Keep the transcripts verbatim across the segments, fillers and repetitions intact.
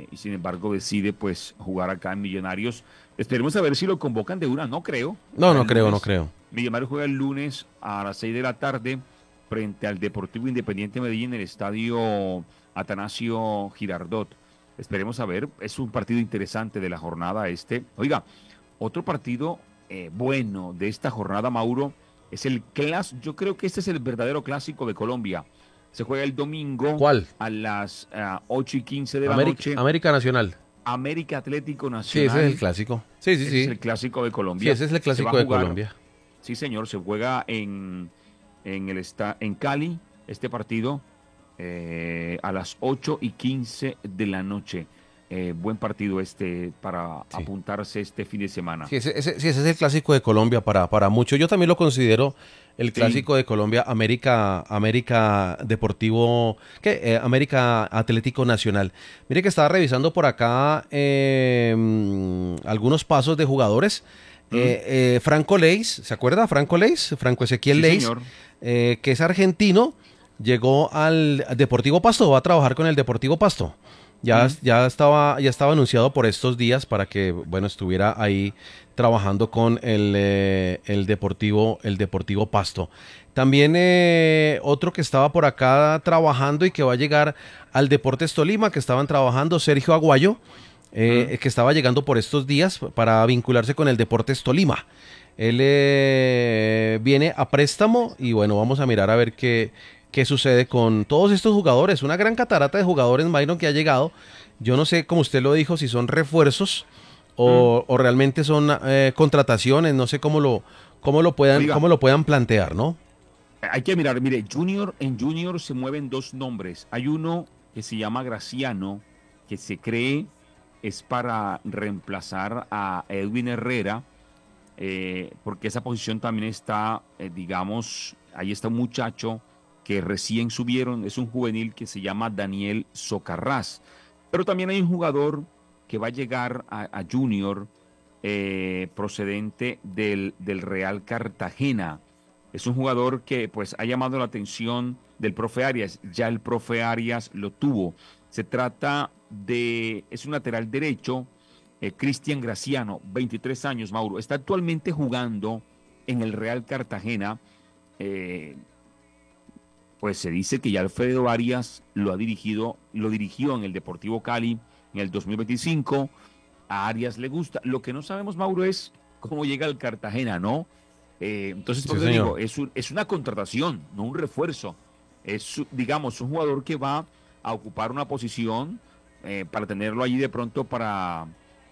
y sin embargo decide pues jugar acá en Millonarios. Esperemos a ver si lo convocan de una, no creo, No, para no el creo, no lunes. creo. Millonarios juega el lunes a las seis de la tarde frente al Deportivo Independiente Medellín en el estadio Atanasio Girardot. Esperemos a ver, es un partido interesante de la jornada este. Oiga, otro partido eh, bueno de esta jornada, Mauro, es el clásico. Yo creo que este es el verdadero clásico de Colombia. Se juega el domingo ¿Cuál? a las uh, ocho y quince de la América, noche. América Nacional. América Atlético Sí, ese es el Nacional. clásico. Sí, sí, Ese es sí. el clásico de Sí, Colombia. ese es el Se va a clásico de jugar, Colombia. sí señor, se juega en, en, el esta, en Cali, este partido, eh, a las ocho y quince de la noche. Eh, buen partido este para Sí. apuntarse este fin de semana. Sí, ese, ese- sí, ese es el clásico de Colombia para, para muchos. Yo también lo considero el Sí. clásico de Colombia, América, América Deportivo, ¿qué? Eh, América Atlético Nacional. Mire que estaba revisando por acá eh, mm, algunos pasos de jugadores. ¿Mm? Eh, eh, Franco Leis, ¿se acuerda? Franco Leis, Franco Ezequiel Sí, Leis, señor. eh, que es argentino, llegó al Deportivo Pasto, va a trabajar con el Deportivo Pasto. Ya, ¿Mm? ya estaba, ya estaba anunciado por estos días para que, bueno, estuviera ahí trabajando con el, eh, el Deportivo, el Deportivo Pasto. También eh, otro que estaba por acá trabajando y que va a llegar al Deportes Tolima, que estaban trabajando, Sergio Aguayo, ¿Mm? eh, que estaba llegando por estos días para vincularse con el Deportes Tolima. Él eh, viene a préstamo y bueno, vamos a mirar a ver qué, qué sucede con todos estos jugadores. Una gran catarata de jugadores, Myron, que ha llegado. Yo no sé, como usted lo dijo, si son refuerzos ¿Mm? o, o realmente son eh, contrataciones. No sé cómo lo, cómo lo puedan, Oiga, cómo lo puedan plantear, ¿no? hay que mirar, mire, Junior, en Junior se mueven dos nombres. Hay uno que se llama Graciano, que se cree es para reemplazar a Edwin Herrera, eh, porque esa posición también está, eh, digamos, ahí está un muchacho que recién subieron, es un juvenil que se llama Daniel Socarrás. Pero también hay un jugador que va a llegar a, a Junior eh, procedente del, del Real Cartagena. Es un jugador que pues ha llamado la atención del profe Arias. Ya el profe Arias lo tuvo. Se trata de, es un lateral derecho, eh, Cristian Graciano, veintitrés años, Mauro. Está actualmente jugando en el Real Cartagena. Eh, pues se dice que ya Alfredo Arias lo ha dirigido, lo dirigió en el Deportivo Cali en el dos mil veinticinco. A Arias le gusta. Lo que no sabemos, Mauro, es cómo llega al Cartagena, ¿no? Eh, entonces, por Sí, eso señor. digo, es, un, es una contratación, no un refuerzo. Es, digamos, un jugador que va a ocupar una posición eh, para tenerlo allí de pronto para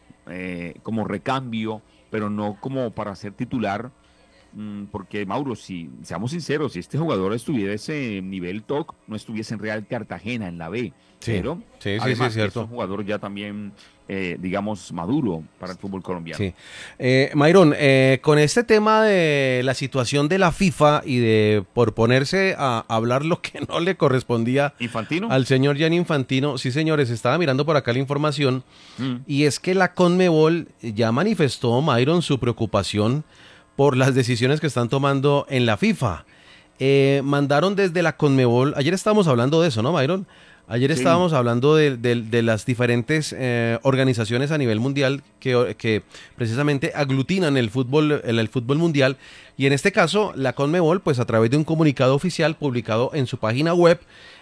eh, como recambio, pero no como para ser titular. Mm, porque Mauro, si seamos sinceros, si este jugador estuviera ese nivel T O C, no estuviese en Real Cartagena, en la B. Sí, Pero sí, sí, sí, es además que es un cierto. jugador ya también, eh, digamos, maduro para el fútbol colombiano. Sí. Eh, Myron, eh, con este tema de la situación de la FIFA y de por ponerse a hablar lo que no le correspondía Infantino. al señor Gianni Infantino, sí señores, estaba mirando por acá la información Mm, y es que la Conmebol ya manifestó, Myron, su preocupación por las decisiones que están tomando en la FIFA. Eh, mandaron desde la Conmebol, ayer estábamos hablando de eso, ¿no, Myron? Ayer sí. estábamos hablando de, de- de las diferentes eh, organizaciones a nivel mundial que, que precisamente aglutinan el fútbol, el, el fútbol mundial. Y en este caso, la Conmebol, pues a través de un comunicado oficial publicado en su página web,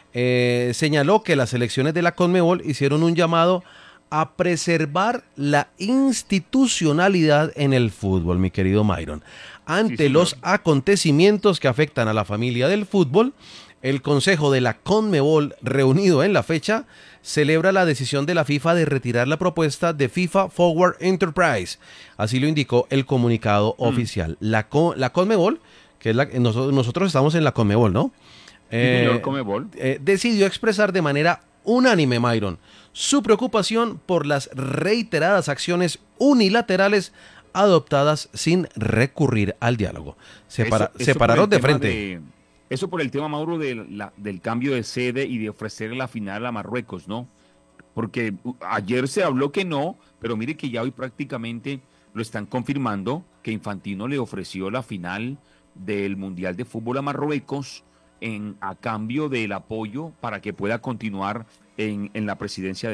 eh, señaló que las elecciones de la Conmebol hicieron un llamado a preservar la institucionalidad en el fútbol, mi querido Myron. Sí, Ante señor. los acontecimientos que afectan a la familia del fútbol, el Consejo de la Conmebol, reunido en la fecha, celebra la decisión de la FIFA de retirar la propuesta de FIFA Forward Enterprise. Así lo indicó el comunicado Mm, oficial. La, la Conmebol, que es la, nosotros, nosotros estamos en la Conmebol, ¿no? sí, señor, Eh, Comebol. eh, decidió expresar de manera unánime, Myron, su preocupación por las reiteradas acciones unilaterales adoptadas sin recurrir al diálogo. Se, para, Eso, se eso por pararon el de tema frente. de, eso por el tema, Mauro, de la- del cambio de sede y de ofrecer la final a Marruecos, ¿no? Porque uh, ayer se habló que no, pero mire que ya hoy prácticamente lo están confirmando que Infantino le ofreció la final del Mundial de Fútbol a Marruecos en, a cambio del apoyo para que pueda continuar en, en la presidencia